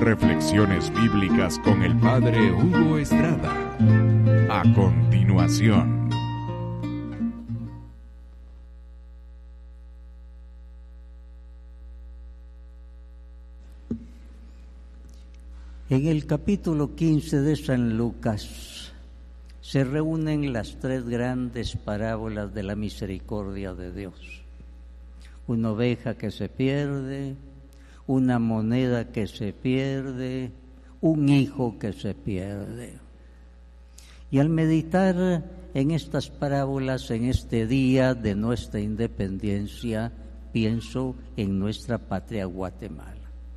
Reflexiones bíblicas con el Padre Hugo Estrada. A continuación. En el capítulo 15 de San Lucas se reúnen las tres grandes parábolas de la misericordia de Dios. Una oveja que se pierde, una moneda que se pierde, un hijo que se pierde. Y al meditar en estas parábolas en este día de nuestra independencia, pienso en nuestra patria Guatemala.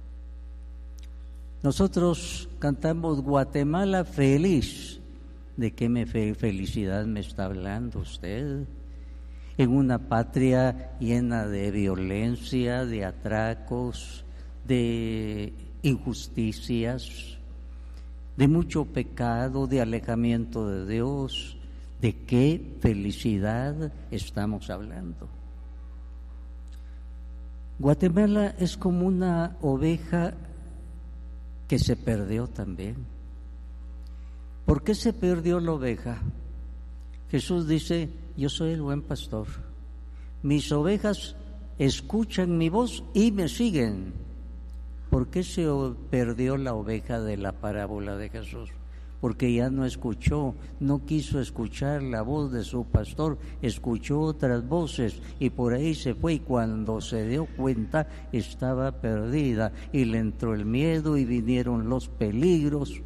Nosotros cantamos Guatemala feliz. ¿De qué felicidad me está hablando usted? En una patria llena de violencia, de atracos, de injusticias, de mucho pecado, de alejamiento de Dios. ¿De qué felicidad estamos hablando? Guatemala es como una oveja que se perdió también. ¿Por qué se perdió la oveja? Jesús dice: yo soy el buen pastor. Mis ovejas escuchan mi voz y me siguen. ¿Por qué se perdió la oveja de la parábola de Jesús? Porque ya no escuchó, no quiso escuchar la voz de su pastor, escuchó otras voces y por ahí se fue, y cuando se dio cuenta estaba perdida y le entró el miedo y vinieron los peligros.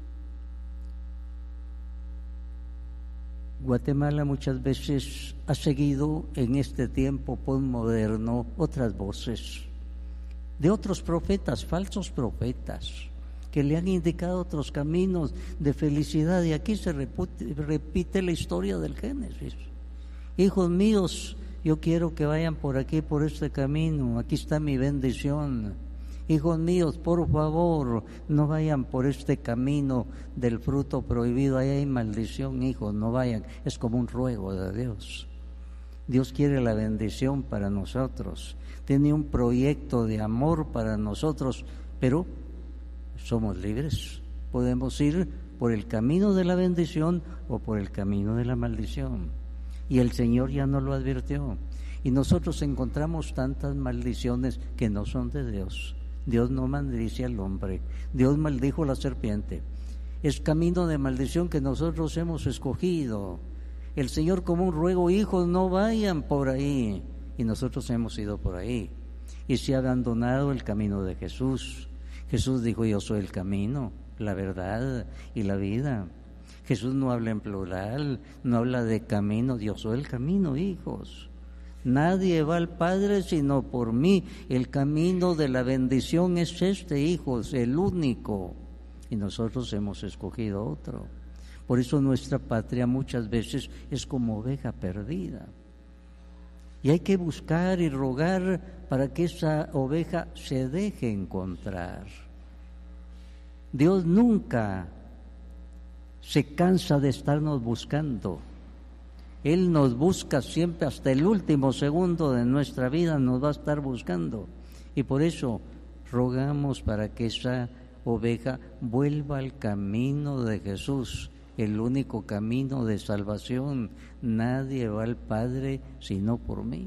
Guatemala muchas veces ha seguido en este tiempo postmoderno otras voces de otros profetas, falsos profetas, que le han indicado otros caminos de felicidad, y aquí se repite la historia del Génesis. Hijos míos, yo quiero que vayan por aquí, por este camino, aquí está mi bendición. Hijos míos, por favor, no vayan por este camino del fruto prohibido, ahí hay maldición, hijos, no vayan. Es como un ruego de Dios. Dios quiere la bendición para nosotros, tiene un proyecto de amor para nosotros, pero somos libres, podemos ir por el camino de la bendición o por el camino de la maldición, y el Señor ya nos lo advirtió, y nosotros encontramos tantas maldiciones que no son de Dios. Dios no maldice al hombre, Dios maldijo a la serpiente, es camino de maldición que nosotros hemos escogido. El Señor como un ruego: hijos, no vayan por ahí, y nosotros hemos ido por ahí, y se ha abandonado el camino de Jesús. Jesús dijo: yo soy el camino, la verdad y la vida. Jesús no habla en plural, no habla de camino. Yo soy el camino, hijos. Nadie va al Padre sino por mí. El camino de la bendición es este, hijos, el único. Y nosotros hemos escogido otro. Por eso nuestra patria muchas veces es como oveja perdida. Y hay que buscar y rogar para que esa oveja se deje encontrar. Dios nunca se cansa de estarnos buscando. Él nos busca siempre, hasta el último segundo de nuestra vida nos va a estar buscando. Y por eso rogamos para que esa oveja vuelva al camino de Jesús, el único camino de salvación. Nadie va al Padre sino por mí.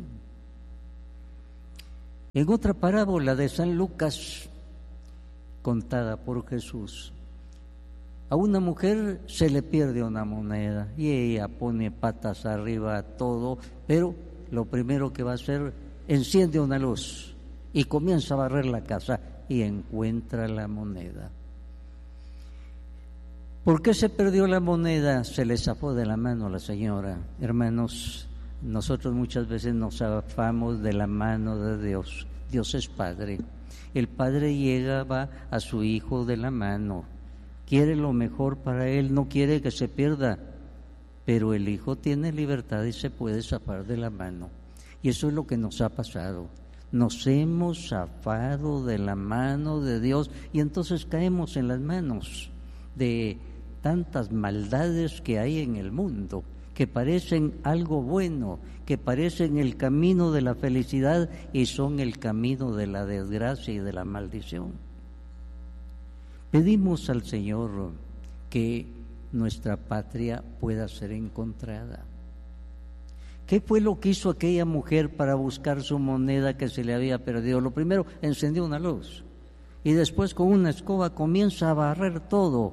En otra parábola de San Lucas, contada por Jesús, a una mujer se le pierde una moneda y ella pone patas arriba a todo, pero lo primero que va a hacer, enciende una luz y comienza a barrer la casa y encuentra la moneda. ¿Por qué se perdió la moneda? Se le zafó de la mano a la señora. Hermanos, nosotros muchas veces nos zafamos de la mano de Dios. Dios es Padre. El Padre va a su Hijo de la mano. Quiere lo mejor para él, no quiere que se pierda. Pero el Hijo tiene libertad y se puede zafar de la mano. Y eso es lo que nos ha pasado. Nos hemos zafado de la mano de Dios y entonces caemos en las manos de tantas maldades que hay en el mundo, que parecen algo bueno, que parecen el camino de la felicidad y son el camino de la desgracia y de la maldición. Pedimos al Señor que nuestra patria pueda ser encontrada. ¿Qué fue lo que hizo aquella mujer para buscar su moneda que se le había perdido? Lo primero, encendió una luz y después con una escoba comienza a barrer todo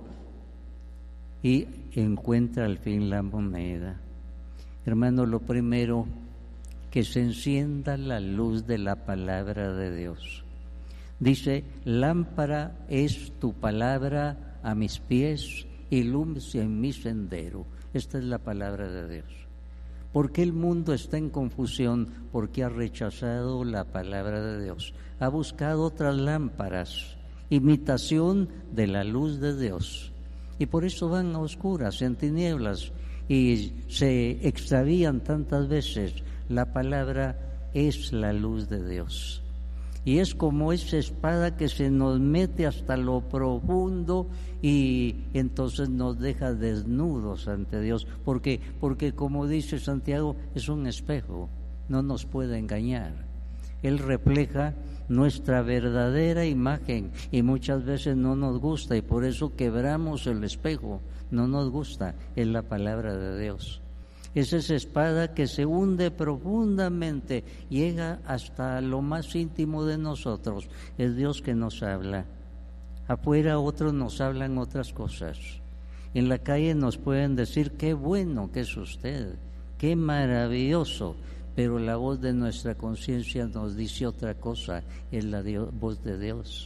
y encuentra al fin la moneda. Hermano, lo primero, que se encienda la luz de la palabra de Dios. Dice, lámpara es tu palabra a mis pies y luz en mi sendero. Esta es la palabra de Dios. ¿Por qué el mundo está en confusión? Porque ha rechazado la palabra de Dios. Ha buscado otras lámparas, imitación de la luz de Dios. Y por eso van a oscuras, en tinieblas, y se extravían tantas veces. La palabra es la luz de Dios. Y es como esa espada que se nos mete hasta lo profundo y entonces nos deja desnudos ante Dios. ¿Por qué? Porque como dice Santiago, es un espejo, no nos puede engañar. Él refleja nuestra verdadera imagen y muchas veces no nos gusta y por eso quebramos el espejo. No nos gusta, es la palabra de Dios. Es esa espada que se hunde profundamente, llega hasta lo más íntimo de nosotros. Es Dios que nos habla. Afuera otros nos hablan otras cosas. En la calle nos pueden decir qué bueno que es usted, qué maravilloso, pero la voz de nuestra conciencia nos dice otra cosa, es la voz de Dios.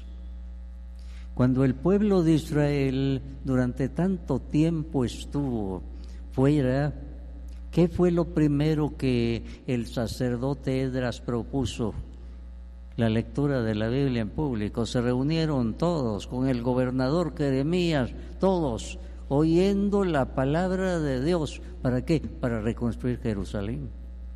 Cuando el pueblo de Israel durante tanto tiempo estuvo fuera, ¿qué fue lo primero que el sacerdote Esdras propuso? La lectura de la Biblia en público. Se reunieron todos con el gobernador Jeremías, todos oyendo la palabra de Dios. ¿Para qué? Para reconstruir Jerusalén.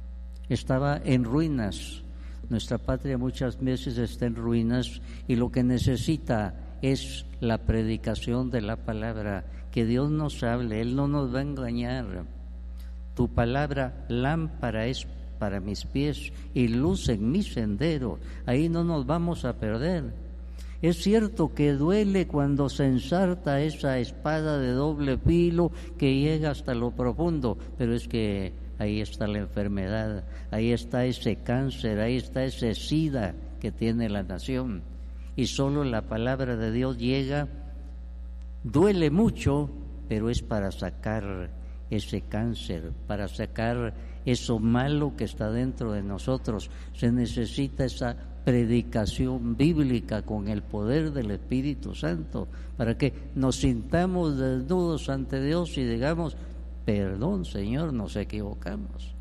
Estaba en ruinas. Nuestra patria muchas veces está en ruinas y lo que necesita es la predicación de la palabra. Que Dios nos hable, Él no nos va a engañar. Tu palabra lámpara es para mis pies y luz en mi sendero. Ahí no nos vamos a perder. Es cierto que duele cuando se ensarta esa espada de doble filo que llega hasta lo profundo, pero es que ahí está la enfermedad, ahí está ese cáncer, ahí está ese SIDA que tiene la nación. Y solo la palabra de Dios llega, duele mucho, pero es para sacar ese cáncer, para sacar eso malo que está dentro de nosotros. Se necesita esa predicación bíblica con el poder del Espíritu Santo para que nos sintamos desnudos ante Dios y digamos, perdón Señor, nos equivocamos.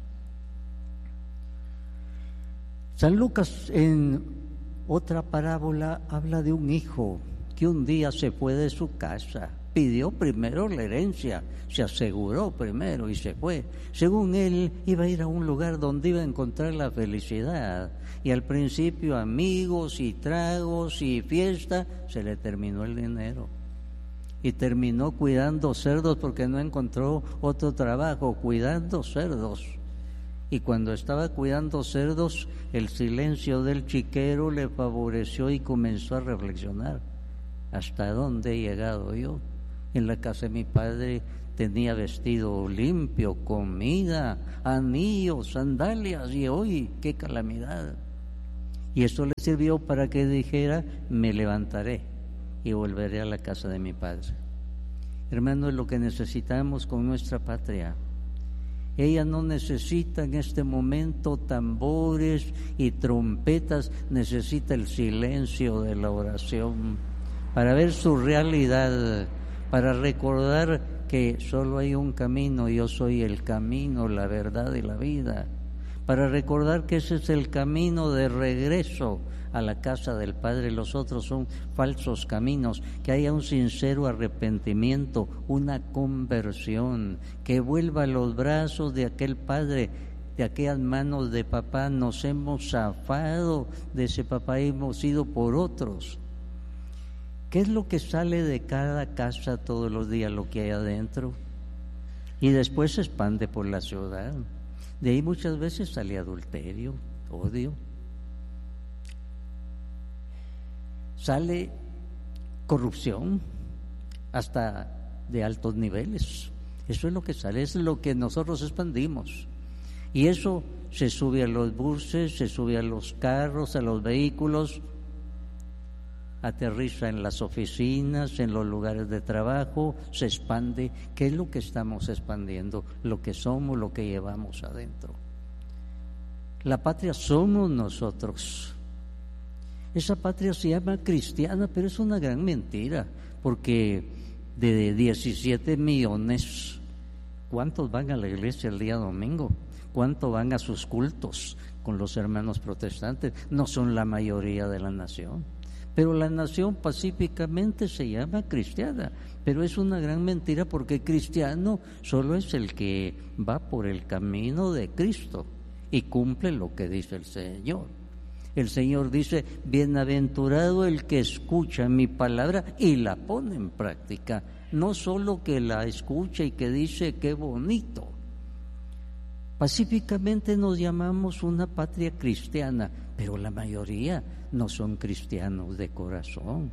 San Lucas en otra parábola habla de un hijo que un día se fue de su casa. Pidió primero la herencia, se aseguró primero y se fue. Según él, iba a ir a un lugar donde iba a encontrar la felicidad. Y al principio amigos y tragos y fiesta, se le terminó el dinero. Y terminó cuidando cerdos porque no encontró otro trabajo, cuidando cerdos. Y cuando estaba cuidando cerdos, el silencio del chiquero le favoreció y comenzó a reflexionar. ¿Hasta dónde he llegado yo? En la casa de mi padre tenía vestido limpio, comida, anillos, sandalias, y hoy qué calamidad. Y eso le sirvió para que dijera, me levantaré y volveré a la casa de mi padre. Hermano, es lo que necesitamos con nuestra patria. Ella no necesita en este momento tambores y trompetas, necesita el silencio de la oración para ver su realidad, para recordar que solo hay un camino, yo soy el camino, la verdad y la vida, para recordar que ese es el camino de regreso a la casa del Padre, los otros son falsos caminos, que haya un sincero arrepentimiento, una conversión, que vuelva a los brazos de aquel Padre, de aquellas manos de papá. Nos hemos zafado de ese papá y hemos ido por otros. ¿Qué es lo que sale de cada casa todos los días, lo que hay adentro? Y después se expande por la ciudad. De ahí muchas veces sale adulterio, odio. Sale corrupción, hasta de altos niveles. Eso es lo que sale, es lo que nosotros expandimos. Y eso se sube a los buses, se sube a los carros, a los vehículos, aterriza en las oficinas, en los lugares de trabajo, se expande. ¿Qué es lo que estamos expandiendo? Lo que somos, lo que llevamos adentro. La patria somos nosotros. Esa patria se llama cristiana, pero es una gran mentira, porque de 17 millones, ¿cuántos van a la iglesia el día domingo? ¿Cuántos van a sus cultos con los hermanos protestantes? No son la mayoría de la nación. Pero la nación pacíficamente se llama cristiana, pero es una gran mentira, porque cristiano solo es el que va por el camino de Cristo y cumple lo que dice el Señor. El Señor dice: bienaventurado el que escucha mi palabra y la pone en práctica, no solo que la escucha y que dice qué bonito. Pacíficamente nos llamamos una patria cristiana, pero la mayoría no son cristianos de corazón.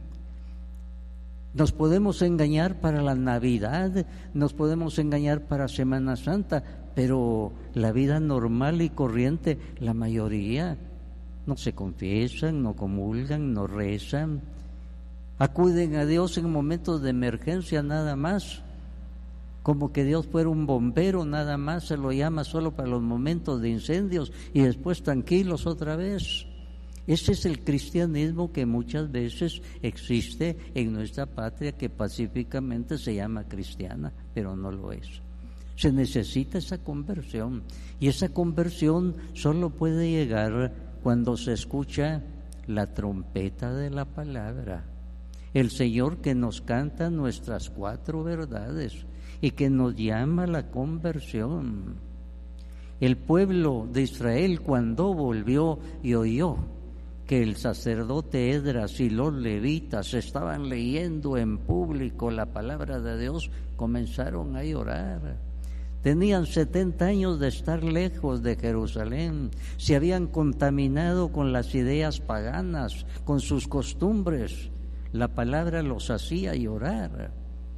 Nos podemos engañar para la Navidad, nos podemos engañar para Semana Santa, pero la vida normal y corriente, la mayoría no se confiesan, no comulgan, no rezan, acuden a Dios en momentos de emergencia nada más, como que Dios fuera un bombero nada más, se lo llama solo para los momentos de incendios y después tranquilos otra vez. Ese es el cristianismo que muchas veces existe en nuestra patria, que pacíficamente se llama cristiana, pero no lo es. Se necesita esa conversión, y esa conversión solo puede llegar cuando se escucha la trompeta de la palabra, el Señor que nos canta nuestras 4 verdades y que nos llama a la conversión. El pueblo de Israel, cuando volvió y oyó que el sacerdote Esdras y los levitas estaban leyendo en público la palabra de Dios, comenzaron a llorar. Tenían 70 años de estar lejos de Jerusalén, se habían contaminado con las ideas paganas, con sus costumbres. La palabra los hacía llorar.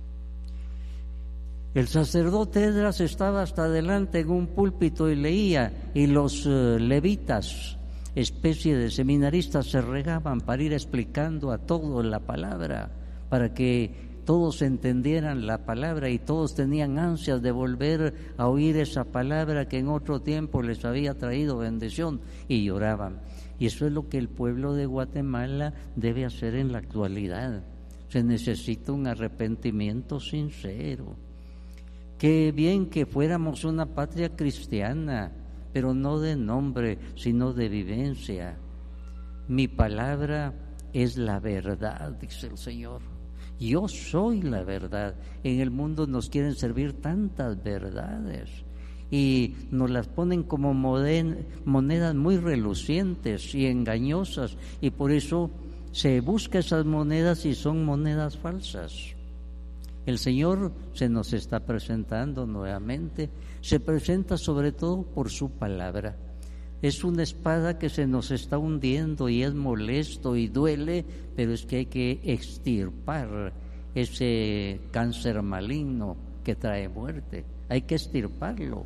El sacerdote Esdras estaba hasta adelante en un púlpito y leía, y los levitas, especie de seminaristas, se regaban para ir explicando a todos la palabra, para que todos entendieran la palabra, y todos tenían ansias de volver a oír esa palabra que en otro tiempo les había traído bendición, y lloraban. Y eso es lo que el pueblo de Guatemala debe hacer en la actualidad. Se necesita un arrepentimiento sincero. Qué bien que fuéramos una patria cristiana, pero no de nombre, sino de vivencia. Mi palabra es la verdad, dice el Señor. Yo soy la verdad. En el mundo nos quieren servir tantas verdades y nos las ponen como monedas muy relucientes y engañosas, y por eso se busca esas monedas y son monedas falsas. El Señor se nos está presentando nuevamente, se presenta sobre todo por su palabra. Es una espada que se nos está hundiendo y es molesto y duele, pero es que hay que extirpar ese cáncer maligno que trae muerte. Hay que extirparlo.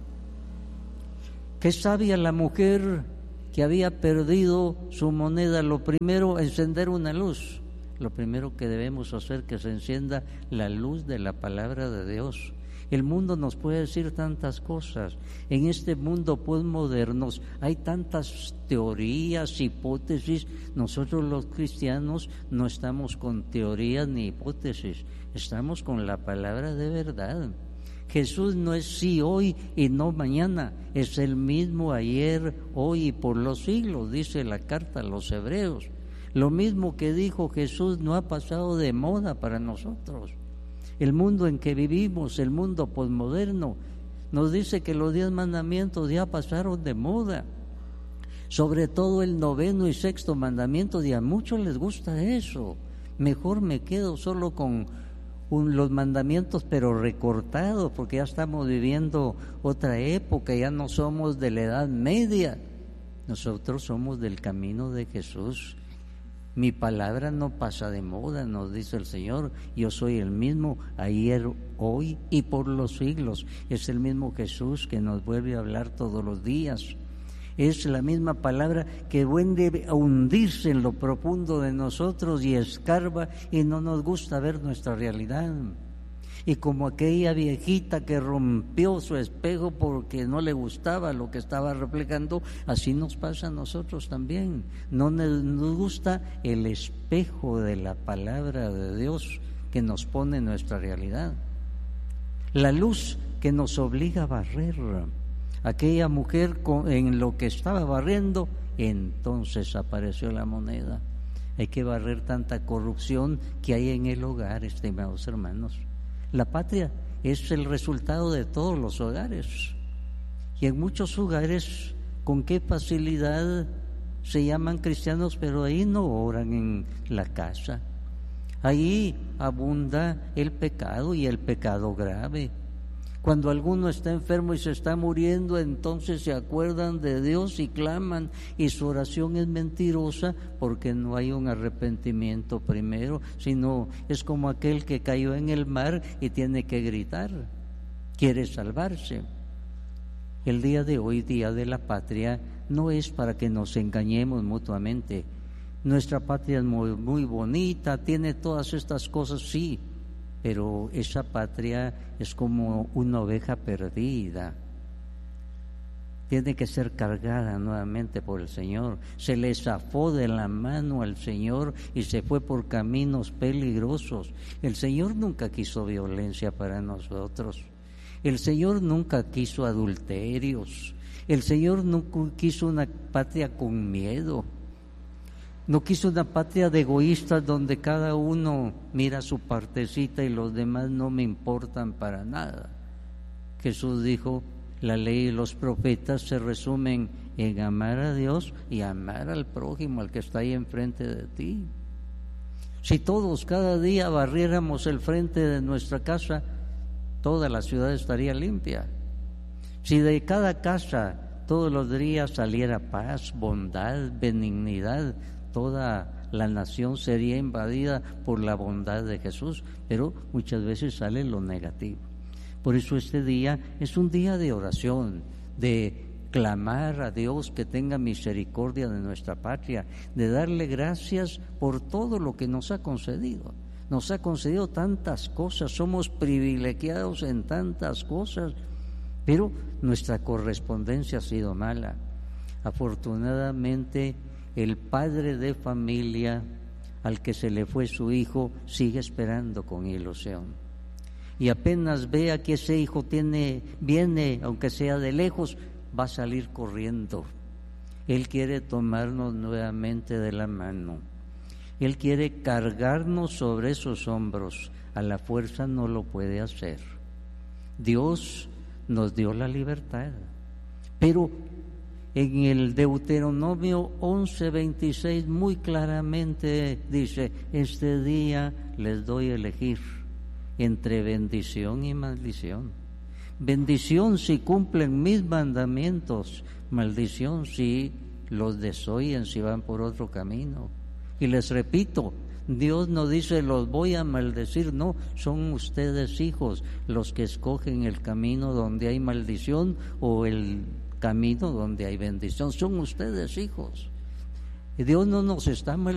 Qué sabia la mujer que había perdido su moneda. Lo primero, encender una luz. Lo primero que debemos hacer, que se encienda la luz de la palabra de Dios. El mundo nos puede decir tantas cosas. En este mundo postmoderno hay tantas teorías, hipótesis. Nosotros los cristianos no estamos con teorías ni hipótesis, estamos con la palabra de verdad. Jesús no es sí hoy y no mañana, es el mismo ayer, hoy y por los siglos, dice la carta a los Hebreos. Lo mismo que dijo Jesús no ha pasado de moda para nosotros. El mundo en que vivimos, el mundo posmoderno, nos dice que los 10 mandamientos ya pasaron de moda. Sobre todo el 9º y 6º mandamiento, y a muchos les gusta eso. Mejor me quedo solo con los mandamientos, pero recortados, porque ya estamos viviendo otra época, ya no somos de la Edad Media. Nosotros somos del camino de Jesús. Mi palabra no pasa de moda, nos dice el Señor. Yo soy el mismo ayer, hoy y por los siglos. Es el mismo Jesús que nos vuelve a hablar todos los días. Es la misma palabra que vuelve a hundirse en lo profundo de nosotros y escarba, y no nos gusta ver nuestra realidad. Y como aquella viejita que rompió su espejo porque no le gustaba lo que estaba reflejando, así nos pasa a nosotros también. No nos gusta el espejo de la palabra de Dios que nos pone en nuestra realidad. La luz que nos obliga a barrer. Aquella mujer en lo que estaba barriendo, entonces apareció la moneda. Hay que barrer tanta corrupción que hay en el hogar, estimados hermanos. La patria es el resultado de todos los hogares. Y en muchos hogares, con qué facilidad se llaman cristianos, pero ahí no oran en la casa. Ahí abunda el pecado, y el pecado grave. Cuando alguno está enfermo y se está muriendo, entonces se acuerdan de Dios y claman, y su oración es mentirosa porque no hay un arrepentimiento primero, sino es como aquel que cayó en el mar y tiene que gritar, quiere salvarse. El día de hoy, Día de la Patria, no es para que nos engañemos mutuamente. Nuestra patria es muy, muy bonita, tiene todas estas cosas, sí, pero esa patria es como una oveja perdida. Tiene que ser cargada nuevamente por el Señor. Se le zafó de la mano al Señor y se fue por caminos peligrosos. El Señor nunca quiso violencia para nosotros. El Señor nunca quiso adulterios. El Señor nunca quiso una patria con miedo. No quiso una patria de egoístas donde cada uno mira su partecita y los demás no me importan para nada. Jesús dijo, la ley y los profetas se resumen en amar a Dios y amar al prójimo, al que está ahí enfrente de ti. Si todos cada día barriéramos el frente de nuestra casa, toda la ciudad estaría limpia. Si de cada casa todos los días saliera paz, bondad, benignidad, toda la nación sería invadida por la bondad de Jesús, pero muchas veces sale lo negativo. Por eso este día es un día de oración, de clamar a Dios que tenga misericordia de nuestra patria, de darle gracias por todo lo que nos ha concedido. Nos ha concedido tantas cosas, somos privilegiados en tantas cosas, pero nuestra correspondencia ha sido mala. Afortunadamente, el padre de familia al que se le fue su hijo sigue esperando con ilusión. Y apenas vea que ese hijo viene, aunque sea de lejos, va a salir corriendo. Él quiere tomarnos nuevamente de la mano. Él quiere cargarnos sobre esos hombros. A la fuerza no lo puede hacer. Dios nos dio la libertad, pero en el Deuteronomio 11:26 muy claramente dice, este día les doy a elegir entre bendición y maldición. Bendición si cumplen mis mandamientos, maldición si los desoyen, si van por otro camino. Y les repito, Dios no dice los voy a maldecir, no, son ustedes hijos los que escogen el camino donde hay maldición o el camino donde hay bendición, son ustedes hijos. Dios no nos está